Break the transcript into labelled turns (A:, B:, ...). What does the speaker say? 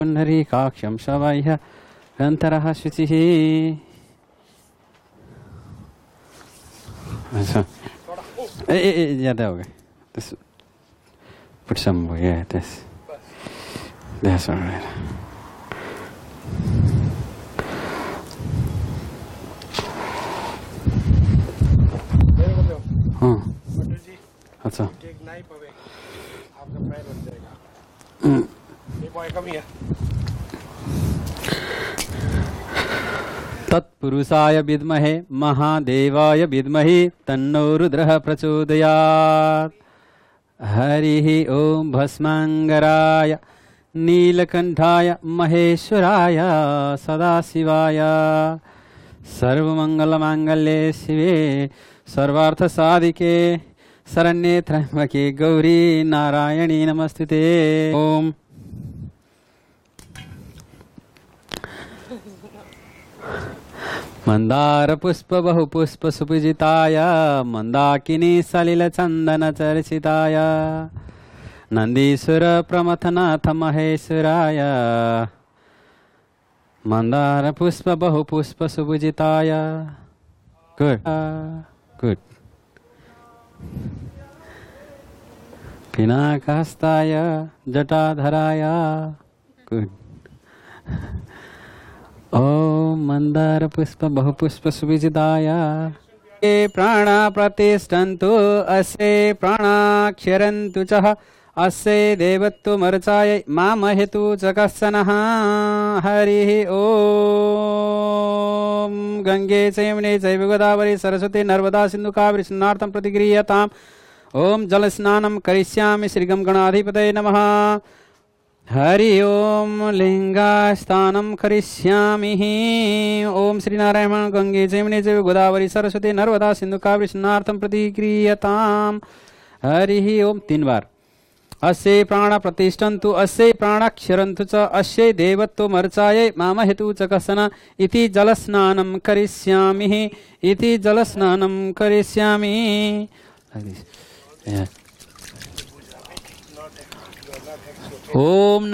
A: पुण्डरीकाक्षं शबाह्य अन्तरः शुचिः. अच्छा, ज़्यादा हो गए. This, put some more. Yeah, this. That's all right. हाँ. अच्छा. आपका पैर बन जाएगा. ये बॉय कम ही है. तत्पुरुषाय विद्महे महादेवाय विद्महे तन्नो रुद्रः प्रचोदयात्. हरिः ओम भस्मांगराय नीलकंठाय महेश्वराय सदाशिवाय सर्वमंगलमांगल्ये शिवे सर्वार्थसाधिके शरण्ये त्र्यंबके गौरी नारायणी नमस्तुते. ओम मंदार पुष्प बहु पुष्प सुपूजिताय मंदाकिनी सलिल चंदन चर्चिताय नंदीश्वर प्रमथनाथ महेश्वराय मंदार पुष्प बहु पुष्प सुपूजिताय. Good good. पिनाकहस्ताय जटाधराय. Good. Om Mandar पुष्प बहु पुष्प सुविजिताय. प्राणा प्रतिष्ठन्तु अस्य प्राणाक्षरन्तु च अस्य देवत्वमर्चाय मामहेतु च कश्चनः. हरिः ओम. गंगे च यमुने चैव गोदावरी सरस्वती नर्मदा सिन्धु कावेरी स्नानार्थं प्रतिगृह्यताम्. ओम जल स्नानं करिष्यामि. श्री गं गणाधिपतये नमः. हरि ओम लिंगास्थानं करिष्यामि. ओम श्री नारायण गंगे जमुने चैव गोदावरी सरस्वती नर्मदा सिन्धु कावेरी स्नानार्थं प्रतिगृह्यताम्. हरि ओम. 3 बार. अस्य प्राण प्रतिष्ठन्तु अस्य प्राणाक्षरन्तु च अस्य देवत्वमर्चायै मामहेतु च कश्चन. इति जलस्नानं करिष्यामि. इति जलस्नानं करिष्यामि. ओम